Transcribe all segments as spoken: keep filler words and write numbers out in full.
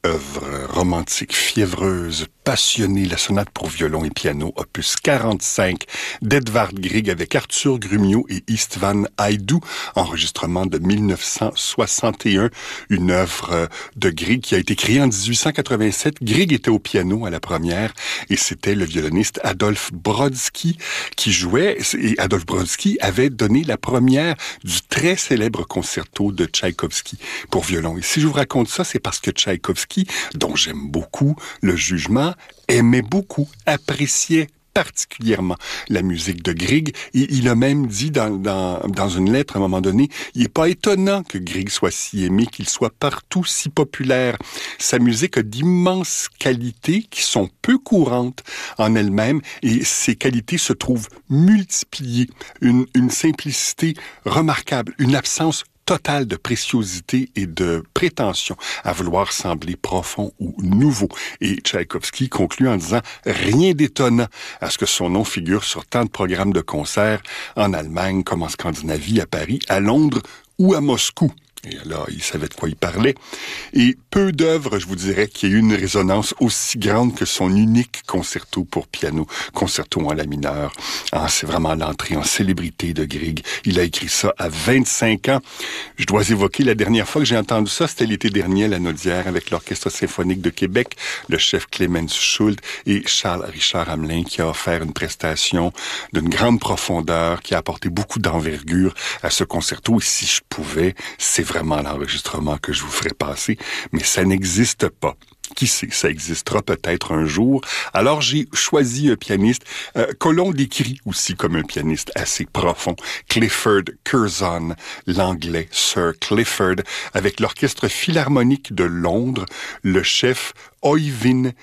Œuvre romantique, fiévreuse, passionnée, la sonate pour violon et piano, opus quarante-cinq d'Edvard Grieg avec Arthur Grumio et Istvan Haydú, enregistrement de mille neuf cent soixante et un, une œuvre de Grieg qui a été créée en dix-huit cent quatre-vingt-sept. Grieg était au piano à la première et c'était le violoniste Adolphe Brodsky qui jouait, et Adolphe Brodsky avait donné la première du très célèbre concerto de Tchaïkovski pour violon. Et si je vous raconte ça, c'est parce que Tchaïkovski, dont j'aime beaucoup le jugement, aimait beaucoup, appréciait particulièrement la musique de Grieg, et il a même dit dans, dans, dans une lettre à un moment donné, il n'est pas étonnant que Grieg soit si aimé, qu'il soit partout si populaire. Sa musique a d'immenses qualités qui sont peu courantes en elles-mêmes, et ces qualités se trouvent multipliées. Une, une simplicité remarquable, une absence totale de préciosité et de prétention à vouloir sembler profond ou nouveau. Et Tchaïkovski conclut en disant « Rien d'étonnant à ce que son nom figure sur tant de programmes de concerts en Allemagne comme en Scandinavie, à Paris, à Londres ou à Moscou. » Et là, il savait de quoi il parlait. Et peu d'œuvres, je vous dirais, qui aient eu une résonance aussi grande que son unique concerto pour piano, concerto en la mineur. Ah, c'est vraiment l'entrée en célébrité de Grieg. Il a écrit ça à vingt-cinq ans. Je dois évoquer la dernière fois que j'ai entendu ça, c'était l'été dernier à la Naudière avec l'Orchestre symphonique de Québec, le chef Clemens Schult et Charles-Richard Hamelin qui a offert une prestation d'une grande profondeur, qui a apporté beaucoup d'envergure à ce concerto. Et si je pouvais, c'est vraiment l'enregistrement que je vous ferai passer, mais ça n'existe pas. Qui sait, ça existera peut-être un jour. Alors j'ai choisi un pianiste euh, que l'on décrit aussi comme un pianiste assez profond, Clifford Curzon, l'anglais Sir Clifford, avec l'Orchestre Philharmonique de Londres, le chef Øyvind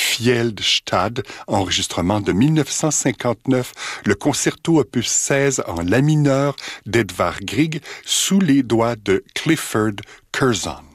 Fjeldstad, enregistrement de mille neuf cent cinquante-neuf, le concerto opus seize en la mineur d'Edvard Grieg, sous les doigts de Clifford Curzon.